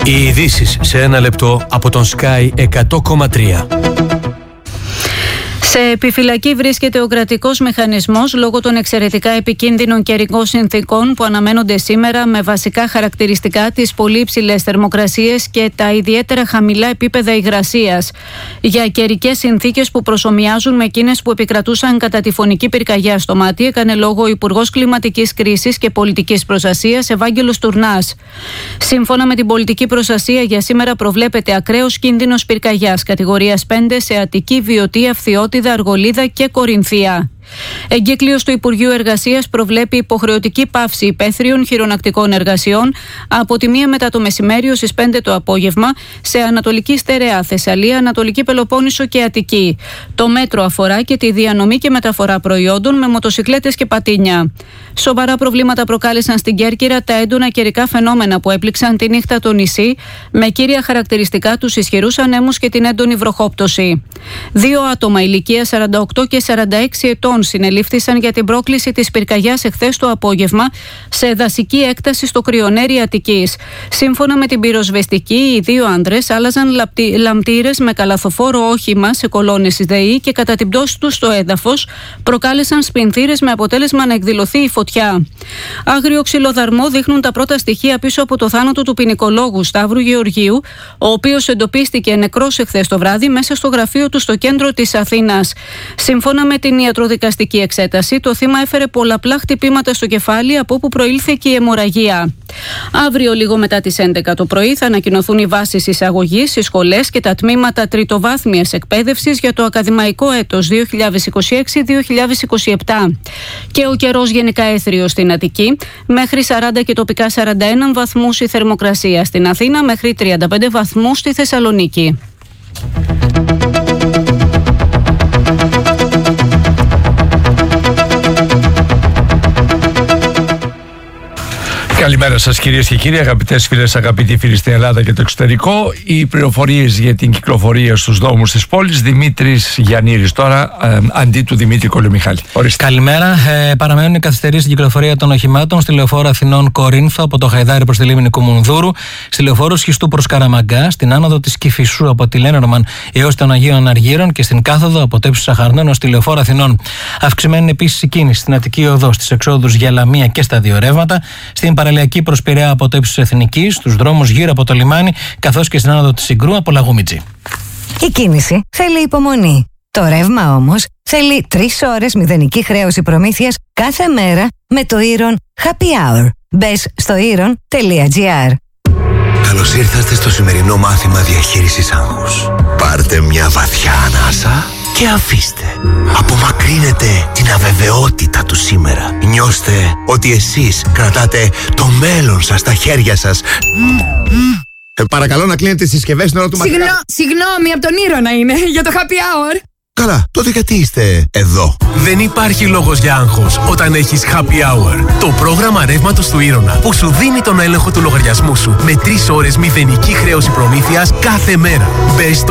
Οι ειδήσεις σε ένα λεπτό από τον Sky 100,3. Σε επιφυλακή βρίσκεται ο κρατικός μηχανισμός λόγω των εξαιρετικά επικίνδυνων καιρικών συνθήκων που αναμένονται σήμερα, με βασικά χαρακτηριστικά τις πολύ υψηλές θερμοκρασίες και τα ιδιαίτερα χαμηλά επίπεδα υγρασίας. Για καιρικές συνθήκες που προσομοιάζουν με εκείνες που επικρατούσαν κατά τη φωνική πυρκαγιά στο Μάτι, έκανε λόγο ο Υπουργός Κλιματικής Κρίσης και Πολιτικής Προστασίας, Ευάγγελος Τουρνάς. Σύμφωνα με την πολιτική προστασία, για σήμερα προβλέπεται ακραίος κίνδυνος πυρκαγιάς κατηγορίας 5 σε Αττική, Βιωτία, Φθιώτιδα, Αργολίδα και Κορινθία. Εγκύκλειος του Υπουργείου Εργασίας προβλέπει υποχρεωτική πάυση υπαίθριων χειρονακτικών εργασιών από τη 1 μετά το μεσημέριο στις 5 το απόγευμα σε Ανατολική Στερεά, Θεσσαλία, Ανατολική Πελοπόννησο και Αττική. Το μέτρο αφορά και τη διανομή και μεταφορά προϊόντων με μοτοσικλέτες και πατίνια. Σοβαρά προβλήματα προκάλεσαν στην Κέρκυρα τα έντονα καιρικά φαινόμενα που έπληξαν τη νύχτα το νησί, με κύρια χαρακτηριστικά τους ισχυρούς ανέμους και την έντονη βροχόπτωση. 2 άτομα ηλικία 48 και 46 ετών συνελήφθησαν για την πρόκληση της πυρκαγιάς εχθές το απόγευμα σε δασική έκταση στο Κρυονέρι Αττικής. Σύμφωνα με την πυροσβεστική, οι 2 άνδρες άλλαζαν λαμπτήρες με καλαθοφόρο όχημα σε κολόνες ΔΕΗ και κατά την πτώση τους στο έδαφος προκάλεσαν σπινθήρες με αποτέλεσμα να εκδηλωθεί η φωτιά. Άγριο ξυλοδαρμό δείχνουν τα πρώτα στοιχεία πίσω από το θάνατο του ποινικολόγου Σταύρου Γεωργίου, ο οποίος εντοπίστηκε νεκρός εχθές το βράδυ μέσα στο γραφείο του στο κέντρο της Αθήνας. Σύμφωνα με την ιατροδικαστική εξέταση, το θύμα έφερε πολλαπλά χτυπήματα στο κεφάλι, από όπου προήλθε και η αιμορραγία. Αύριο, λίγο μετά τις 11 το πρωί, θα ανακοινωθούν οι βάσεις εισαγωγής στις σχολές και τα τμήματα τριτοβάθμιας εκπαίδευσης για το ακαδημαϊκό έτος 2026-2027. Και ο καιρός γενικά έθριος στην Αττική, μέχρι 40 και τοπικά 41 βαθμούς η θερμοκρασία στην Αθήνα, μέχρι 35 βαθμούς στη Θεσσαλονίκη. Καλημέρα σας κυρίες και κύριοι, αγαπητές φίλες, αγαπητοί φίλοι στην Ελλάδα και το εξωτερικό. Οι πληροφορίες για την κυκλοφορία στους δρόμους της πόλης. Δημήτρης Γιαννήρης τώρα, αντί του Δημήτρη Κολομιχάλη. Ορίστε. Καλημέρα. Παραμένουν οι καθυστερήσεις στην κυκλοφορία των οχημάτων στη λεωφόρο Αθηνών Κορίνθο από το Χαϊδάρι προς τη λίμνη Κουμουνδούρου, στη λεωφόρο Σχιστού προς Καραμαγκά, στην άνοδο της Κηφισού από τη Λένερμαν έως των Αγίων Αργύρων και στην κάθοδο από Τέψου Σαχαρνών ως τη λεωφόρο Αθηνών. Αυξημένη επίσης η κίνηση στην Αττική Οδό, στις εξόδους για Λαμία και στα δύο ρεύματα, στην παραλιακή προς Πειραιά από Τέψου Εθνικής, στους δρόμους γύρω από το λιμάνι, καθώς και στην άνοδο της Συγκρού από Λαγούμιτζη. Η κίνηση θέλει υπομονή. Το ρεύμα όμως θέλει 3 ώρες μηδενική χρέωση προμήθειας κάθε μέρα με το Iron Happy Hour. Μπες στο iron.gr. Καλώς ήρθατε στο σημερινό μάθημα διαχείρισης άγχους. Πάρτε μια βαθιά ανάσα και αφήστε. Απομακρύνετε την αβεβαιότητα του σήμερα. Νιώστε ότι εσείς κρατάτε το μέλλον σας στα χέρια σας. Παρακαλώ να κλείνετε τις συσκευές στην ώρα του μαθήματος. Συγγνώμη, από τον Ήρωνα είναι, για το happy hour. Καλά, τότε γιατί είστε εδώ? Δεν υπάρχει λόγος για άγχος όταν έχεις Happy Hour. Το πρόγραμμα ρεύματος του Ήρωνα που σου δίνει τον έλεγχο του λογαριασμού σου με 3 ώρες μηδενική χρέωση προμήθειας κάθε μέρα. Μπες στο